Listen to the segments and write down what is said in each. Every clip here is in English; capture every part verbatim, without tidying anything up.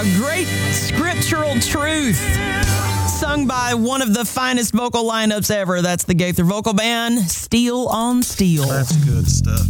A great scriptural truth sung by one of the finest vocal lineups ever. That's the Gaither Vocal Band, Steel on Steel. That's good stuff.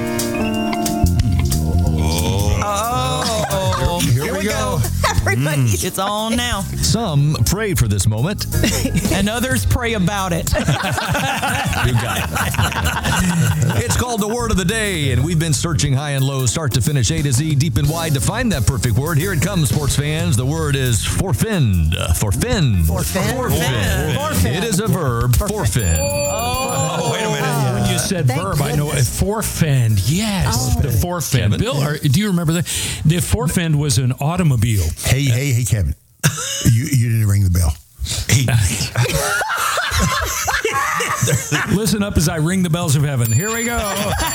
Oh, here, here we go. Everybody, mm. It's on now. Some prayed for this moment, and others pray about it. You got it. It's called the Word of the Day, and we've been searching high and low, start to finish, A to Z, deep and wide to find that perfect word. Here it comes, sports fans. The word is forfend. Forfend. Forfend. Forfend. Forfend. It is a verb. Forfend. Oh, oh wait a minute. When you said Thank verb, goodness. I know it. Forfend. Yes, oh. the forfend. Kevin? Bill, are, do you remember that? The forfend was an automobile. Hey, hey, hey, Kevin. You you didn't ring the bell. Listen up as I ring the bells of heaven. Here we go.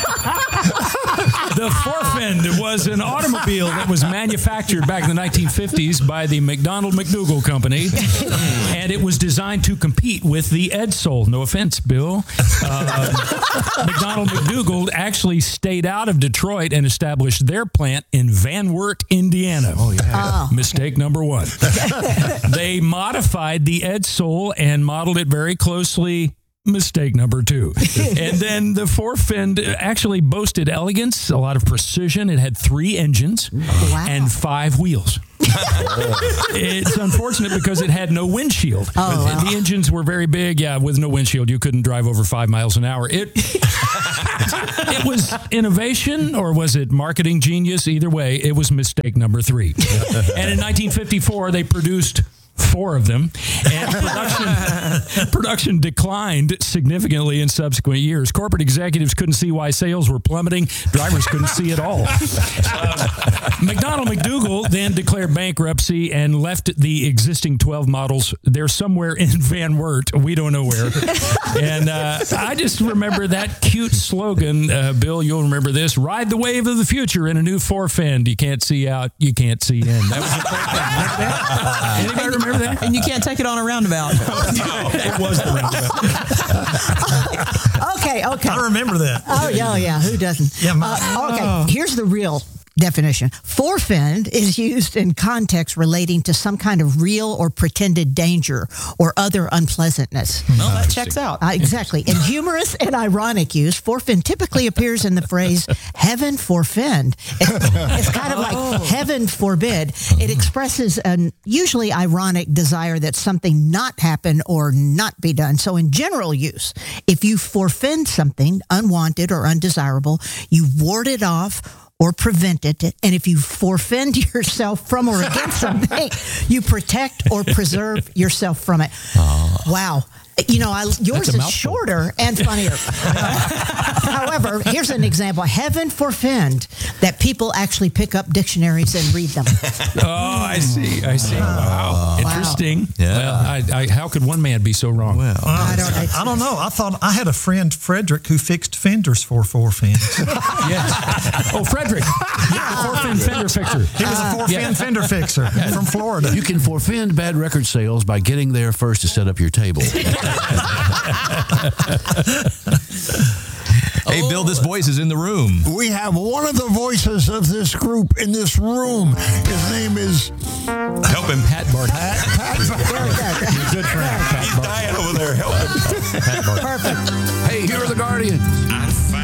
The forfend was an automobile that was manufactured back in the nineteen fifties by the McDonnell McDougall Company, and it was designed to compete with the Edsel. No offense, Bill. Uh, McDonnell McDougall actually stayed out of Detroit and established their plant in Van Wert, Indiana. Oh, yeah. Oh. Mistake number one. They modified the Edsel and modeled it very closely. Mistake number two. And then the forfend actually boasted elegance, a lot of precision. It had three engines wow. and five wheels. It's unfortunate because it had no windshield. Oh, wow. The engines were very big. Yeah, with no windshield, you couldn't drive over five miles an hour. It it was innovation, or was it marketing genius? Either way, it was mistake number three. And in nineteen fifty-four, they produced four of them, and production, production declined significantly in subsequent years. Corporate executives couldn't see why sales were plummeting. Drivers couldn't see it all. Uh, McDonnell McDougall then declared bankruptcy and left the existing twelve models. They're somewhere in Van Wert. We don't know where. And uh, I just remember that cute slogan, uh, Bill, you'll remember this, ride the wave of the future in a new forfend. You can't see out, you can't see in. That was the forfend. Anybody remember that? And you can't take it on a roundabout. It was the roundabout. Okay, okay. I remember that. Oh, yeah, yeah. Who doesn't? Yeah, my, uh, okay, here's the real definition. Forfend is used in context relating to some kind of real or pretended danger or other unpleasantness. Well, that checks out. Uh, exactly. In humorous and ironic use, forfend typically appears in the phrase heaven forfend. It's, it's kind of like heaven forbid. It expresses an usually ironic desire that something not happen or not be done. So in general use, if you forfend something unwanted or undesirable, you ward it off or prevent it. And if you forfend yourself from or against something, you protect or preserve yourself from it. Uh, wow. You know, I, yours is mouthful. Shorter and funnier. However, here's an example. Heaven forfend that people actually pick up dictionaries and read them. Oh, I see. I see. Wow. Wow. Interesting. Yeah. Well, I, I, how could one man be so wrong? Well, uh, I, don't, I don't know. I thought I had a friend, Frederick, who fixed fenders for forfends. Yes. Oh, Frederick. Yeah, the forfend fender fixer. He was a forfend yeah. fender fixer from Florida. You can forfend bad record sales by getting there first to set up your table. Hey, Bill, this voice is in the room. We have one of the voices of this group in this room. His name is... Help him. Pat Barton. Pat, Pat, Pat. Good friend, Pat He's dying over there. Help him. Pat Barton. Perfect. Hey, here are the Guardians.